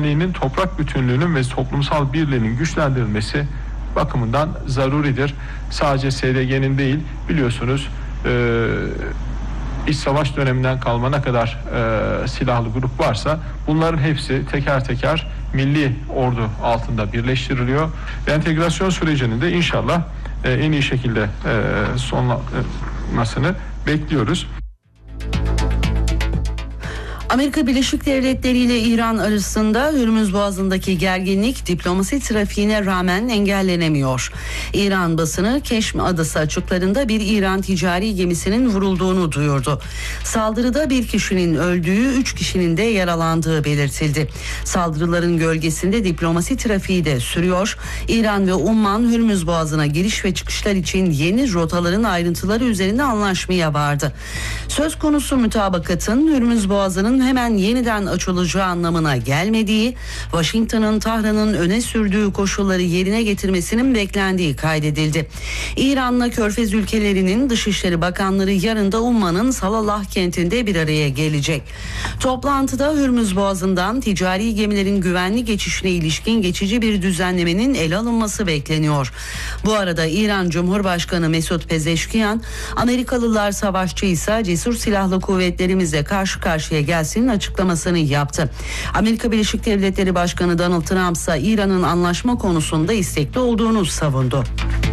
güvenliğinin, toprak bütünlüğünün ve toplumsal birliğinin güçlendirilmesi bakımından zaruridir. Sadece SDG'nin değil, biliyorsunuz İç savaş döneminden kalma ne kadar silahlı grup varsa bunların hepsi teker teker milli ordu altında birleştiriliyor. Entegrasyon sürecinin de inşallah en iyi şekilde sonlanmasını bekliyoruz. Amerika Birleşik Devletleri ile İran arasında Hürmüz Boğazı'ndaki gerginlik diplomasi trafiğine rağmen engellenemiyor. İran basını Keşm Adası açıklarında bir İran ticari gemisinin vurulduğunu duyurdu. Saldırıda bir kişinin öldüğü, 3 kişinin de yaralandığı belirtildi. Saldırıların gölgesinde diplomasi trafiği de sürüyor. İran ve Umman Hürmüz Boğazı'na giriş ve çıkışlar için yeni rotaların ayrıntıları üzerinde anlaşmaya vardı. Söz konusu mutabakatın Hürmüz Boğazı'nın hemen yeniden açılacağı anlamına gelmediği, Washington'ın Tahran'ın öne sürdüğü koşulları yerine getirmesinin beklendiği kaydedildi. İran'la Körfez ülkelerinin Dışişleri Bakanları yarın da Umman'ın Salallah kentinde bir araya gelecek. Toplantıda Hürmüz Boğazı'ndan ticari gemilerin güvenli geçişine ilişkin geçici bir düzenlemenin ele alınması bekleniyor. Bu arada İran Cumhurbaşkanı Mesut Pezeşkiyan, Amerikalılar savaşçıysa cesur silahlı kuvvetlerimizle karşı karşıya gelsin açıklamasını yaptı. Amerika Birleşik Devletleri Başkanı Donald Trump ise İran'ın anlaşma konusunda istekli olduğunu savundu.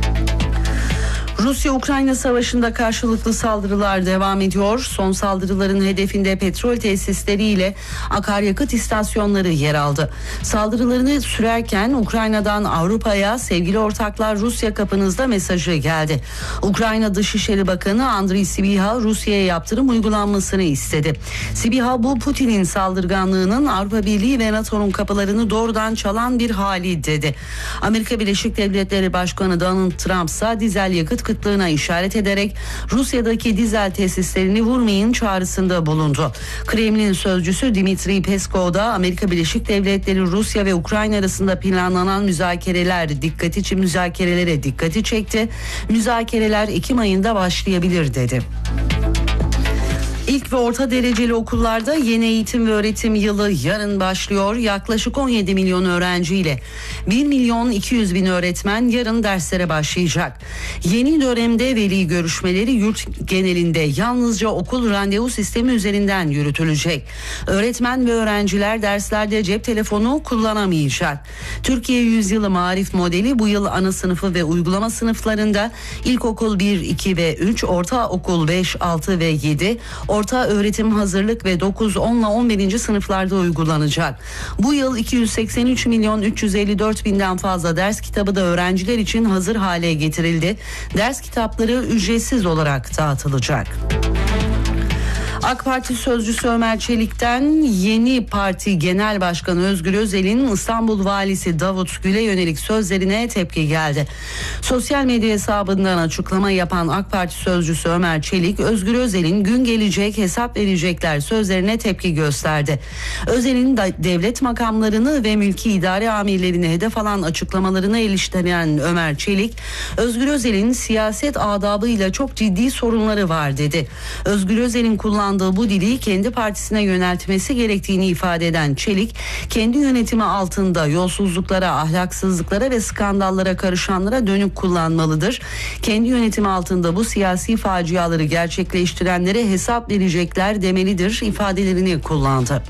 Rusya-Ukrayna savaşında karşılıklı saldırılar devam ediyor. Son saldırıların hedefinde petrol tesisleri ile akaryakıt istasyonları yer aldı. Saldırılarını sürerken Ukrayna'dan Avrupa'ya sevgili ortaklar Rusya kapınızda mesajı geldi. Ukrayna Dışişleri Bakanı Andriy Sybiha Rusya'ya yaptırım uygulanmasını istedi. Sybiha bu Putin'in saldırganlığının Avrupa Birliği ve NATO'nun kapılarını doğrudan çalan bir hali dedi. Amerika Birleşik Devletleri Başkanı Donald Trump ise dizel yakıt kıtlığına işaret ederek Rusya'daki dizel tesislerini vurmayın çağrısında bulundu. Kremlin sözcüsü Dmitri Peskov da Amerika Birleşik Devletleri, Rusya ve Ukrayna arasında planlanan müzakerelere dikkati çekti. Müzakereler Ekim ayında başlayabilir dedi. İlk ve orta dereceli okullarda yeni eğitim ve öğretim yılı yarın başlıyor. Yaklaşık 17 milyon öğrenciyle 1 milyon 200 bin öğretmen yarın derslere başlayacak. Yeni dönemde veli görüşmeleri yurt genelinde yalnızca okul randevu sistemi üzerinden yürütülecek. Öğretmen ve öğrenciler derslerde cep telefonu kullanamayacak. Türkiye Yüzyılı Maarif modeli bu yıl ana sınıfı ve uygulama sınıflarında ilkokul 1, 2 ve 3, ortaokul 5, 6 ve 7, orta öğretim hazırlık ve 9, 10 ile 11. sınıflarda uygulanacak. Bu yıl 283 milyon 354 binden fazla ders kitabı da öğrenciler için hazır hale getirildi. Ders kitapları ücretsiz olarak dağıtılacak. AK Parti sözcüsü Ömer Çelik'ten yeni parti genel başkanı Özgür Özel'in İstanbul valisi Davut Gül'e yönelik sözlerine tepki geldi. Sosyal medya hesabından açıklama yapan AK Parti sözcüsü Ömer Çelik, Özgür Özel'in gün gelecek hesap verecekler sözlerine tepki gösterdi. Özel'in devlet makamlarını ve mülki idare amirlerini hedef alan açıklamalarına eleştiren Ömer Çelik, Özgür Özel'in siyaset adabıyla çok ciddi sorunları var dedi. Özgür Özel'in kullandığı bu dili kendi partisine yöneltmesi gerektiğini ifade eden Çelik, kendi yönetimi altında yolsuzluklara, ahlaksızlıklara ve skandallara karışanlara dönük kullanmalıdır. Kendi yönetimi altında bu siyasi faciaları gerçekleştirenlere hesap verecekler demelidir ifadelerini kullandı.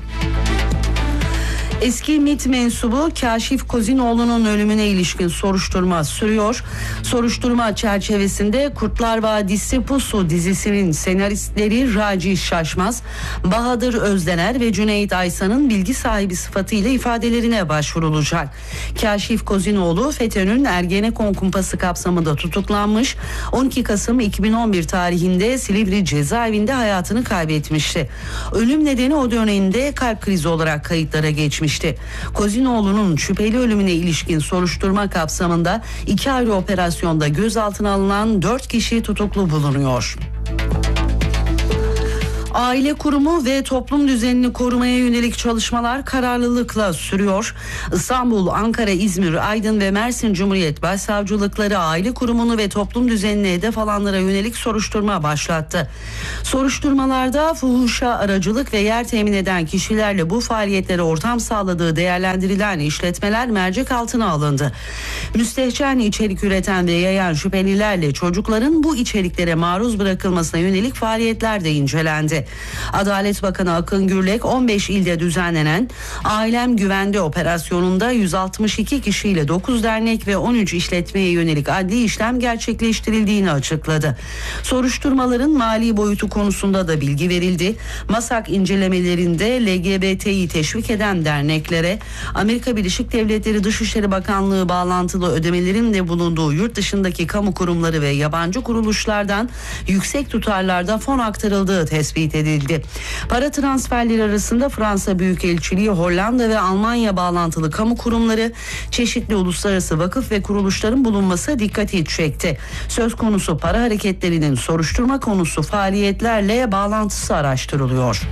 Eski MİT mensubu Kaşif Kozinoğlu'nun ölümüne ilişkin soruşturma sürüyor. Soruşturma çerçevesinde Kurtlar Vadisi Pusu dizisinin senaristleri Raci Şaşmaz, Bahadır Özdener ve Cüneyt Aysan'ın bilgi sahibi sıfatıyla ifadelerine başvurulacak. Kaşif Kozinoğlu FETÖ'nün Ergenekon kumpası kapsamında tutuklanmış, 12 Kasım 2011 tarihinde Silivri cezaevinde hayatını kaybetmişti. Ölüm nedeni o dönemde kalp krizi olarak kayıtlara geçmişti. Kozinoğlu'nun şüpheli ölümüne ilişkin soruşturma kapsamında 2 ayrı operasyonda gözaltına alınan 4 kişi tutuklu bulunuyor. Aile kurumu ve toplum düzenini korumaya yönelik çalışmalar kararlılıkla sürüyor. İstanbul, Ankara, İzmir, Aydın ve Mersin Cumhuriyet Başsavcılıkları aile kurumunu ve toplum düzenine hedef alanlara yönelik soruşturma başlattı. Soruşturmalarda fuhuşa aracılık ve yer temin eden kişilerle bu faaliyetlere ortam sağladığı değerlendirilen işletmeler mercek altına alındı. Müstehcen içerik üreten ve yayan şüphelilerle çocukların bu içeriklere maruz bırakılmasına yönelik faaliyetler de incelendi. Adalet Bakanı Akın Gürlek 15 ilde düzenlenen Ailem Güvende operasyonunda 162 kişiyle 9 dernek ve 13 işletmeye yönelik adli işlem gerçekleştirildiğini açıkladı. Soruşturmaların mali boyutu konusunda da bilgi verildi. MASAK incelemelerinde LGBT'yi teşvik eden derneklere Amerika Birleşik Devletleri Dışişleri Bakanlığı bağlantılı ödemelerin de bulunduğu yurt dışındaki kamu kurumları ve yabancı kuruluşlardan yüksek tutarlarda fon aktarıldığı tespit edildi. Para transferleri arasında Fransa Büyükelçiliği, Hollanda ve Almanya bağlantılı kamu kurumları, çeşitli uluslararası vakıf ve kuruluşların bulunması dikkati çekti. Söz konusu para hareketlerinin soruşturma konusu faaliyetlerle bağlantısı araştırılıyor.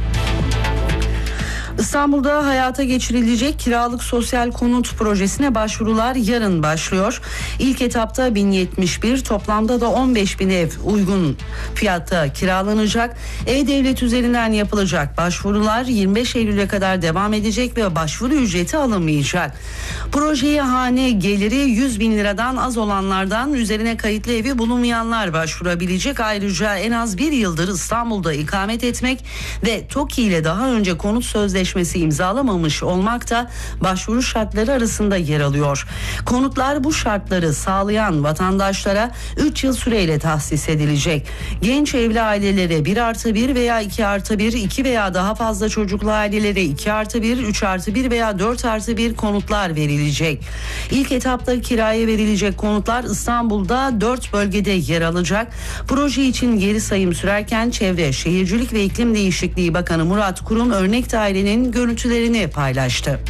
İstanbul'da hayata geçirilecek kiralık sosyal konut projesine başvurular yarın başlıyor. İlk etapta 1071, toplamda da 15.000 ev uygun fiyatta kiralanacak. E-Devlet üzerinden yapılacak başvurular 25 Eylül'e kadar devam edecek ve başvuru ücreti alınmayacak. Projeye hane geliri 100.000 liradan az olanlardan üzerine kayıtlı evi bulunmayanlar başvurabilecek. Ayrıca en az bir yıldır İstanbul'da ikamet etmek ve TOKİ ile daha önce konut sözleşmesi imzalamamış olmak da başvuru şartları arasında yer alıyor. Konutlar bu şartları sağlayan vatandaşlara 3 yıl süreyle tahsis edilecek. Genç evli ailelere 1+1 veya 2+1, 2 veya daha fazla çocuklu ailelere 2+1, 3+1 veya 4+1 konutlar verilecek. İlk etapta kiraya verilecek konutlar İstanbul'da 4 bölgede yer alacak. Proje için geri sayım sürerken Çevre, Şehircilik ve İklim Değişikliği Bakanı Murat Kurum örnek dairenin görüntülerini paylaştı.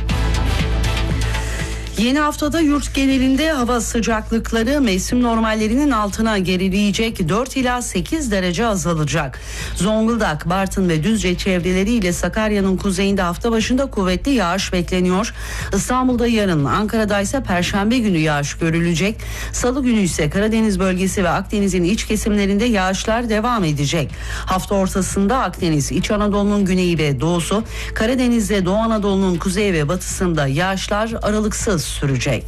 Yeni haftada yurt genelinde hava sıcaklıkları mevsim normallerinin altına gerileyecek, 4 ila 8 derece azalacak. Zonguldak, Bartın ve Düzce çevreleriyle Sakarya'nın kuzeyinde hafta başında kuvvetli yağış bekleniyor. İstanbul'da yarın, Ankara'da ise Perşembe günü yağış görülecek. Salı günü ise Karadeniz bölgesi ve Akdeniz'in iç kesimlerinde yağışlar devam edecek. Hafta ortasında Akdeniz, İç Anadolu'nun güneyi ve doğusu, Karadeniz'de Doğu Anadolu'nun kuzey ve batısında yağışlar aralıksız sürecek.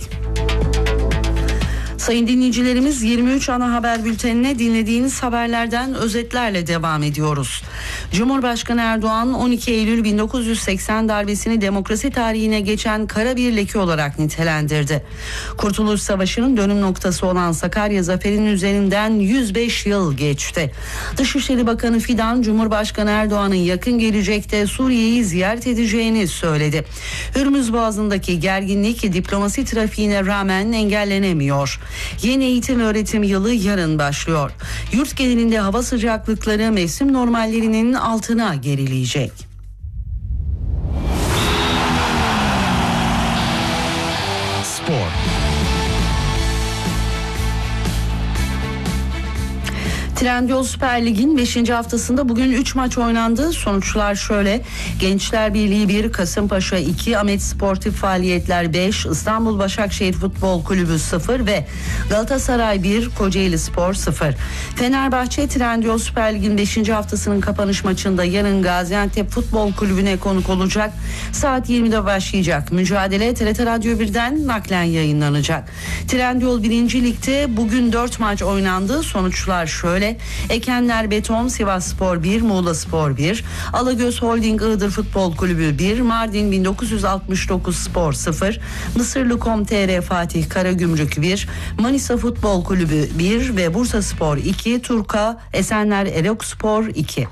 Sayın dinleyicilerimiz, 23 ana haber bültenine dinlediğiniz haberlerden özetlerle devam ediyoruz. Cumhurbaşkanı Erdoğan 12 Eylül 1980 darbesini demokrasi tarihine geçen kara bir leke olarak nitelendirdi. Kurtuluş Savaşı'nın dönüm noktası olan Sakarya Zaferi'nin üzerinden 105 yıl geçti. Dışişleri Bakanı Fidan, Cumhurbaşkanı Erdoğan'ın yakın gelecekte Suriye'yi ziyaret edeceğini söyledi. Hürmüz Boğazı'ndaki gerginlik diplomasi trafiğine rağmen engellenemiyor. Yeni eğitim öğretim yılı yarın başlıyor. Yurt genelinde hava sıcaklıkları mevsim normallerinin altına gerileyecek. Spor. Trendyol Süper Lig'in 5. haftasında bugün 3 maç oynandı. Sonuçlar şöyle: Gençler Birliği 1, Kasımpaşa 2, Ahmet Sportif Faaliyetler 5, İstanbul Başakşehir Futbol Kulübü 0 ve Galatasaray 1, Kocaeli Spor 0. Fenerbahçe Trendyol Süper Lig'in 5. haftasının kapanış maçında yarın Gaziantep Futbol Kulübü'ne konuk olacak. Saat 20'de başlayacak mücadele TRT Radyo 1'den naklen yayınlanacak. Trendyol 1. Lig'de bugün 4 maç oynandı. Sonuçlar şöyle: Ekenler Beton Sivasspor 1, Muğlaspor 1, Alagöz Holding Iğdır Futbol Kulübü 1, Mardin 1969 Spor 0, Mısırlı.com.tr Fatih Karagümrük 1, Manisa Futbol Kulübü 1 ve Bursaspor 2, Turka Esenler Erokspor 2.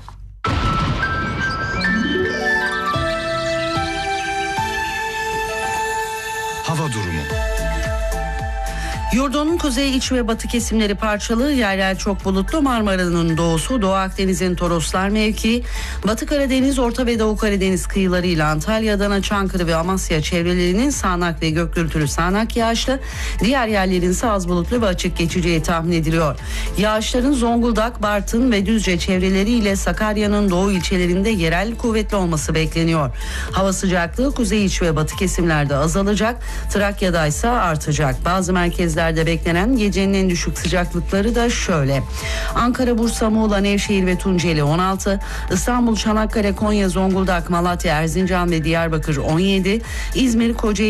Hava durumu. Yurdunun kuzey, iç ve batı kesimleri parçalı, yer çok bulutlu. Marmara'nın doğusu, Doğu Akdeniz'in Toroslar mevki, Batı Karadeniz, Orta ve Doğu Karadeniz kıyılarıyla Antalya, Adana, Çankırı ve Amasya çevrelerinin sağanak ve gök gürültülü sağanak yağışlı, diğer yerlerin ise az bulutlu ve açık geçeceği tahmin ediliyor. Yağışların Zonguldak, Bartın ve Düzce çevreleriyle Sakarya'nın doğu ilçelerinde yerel kuvvetli olması bekleniyor. Hava sıcaklığı kuzey, iç ve batı kesimlerde azalacak, Trakya'da ise artacak. Bazı merkezlerde beklenen gecenin en düşük sıcaklıkları da şöyle: Ankara, Bursa, Muğla, Nevşehir ve Tunceli 16, İstanbul, Çanakkale, Konya, Zonguldak, Malatya, Erzincan ve Diyarbakır 17, İzmir, Kocaeli,